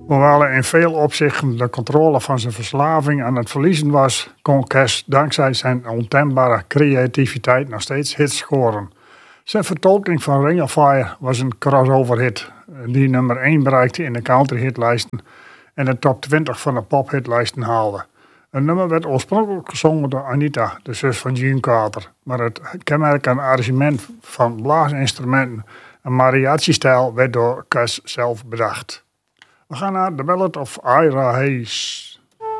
Hoewel hij in veel opzichten de controle van zijn verslaving aan het verliezen was, kon Cash dankzij zijn ontembare creativiteit nog steeds hits scoren. Zijn vertolking van Ring of Fire was een crossover hit die nummer 1 bereikte in de country-hitlijsten en de top 20 van de pop-hitlijsten haalde. Het nummer werd oorspronkelijk gezongen door Anita, de zus van Gene Carter, maar het kenmerkende arrangement van blaasinstrumenten en mariachi-stijl werd door Cash zelf bedacht. We gaan naar The Ballad of Ira Hayes.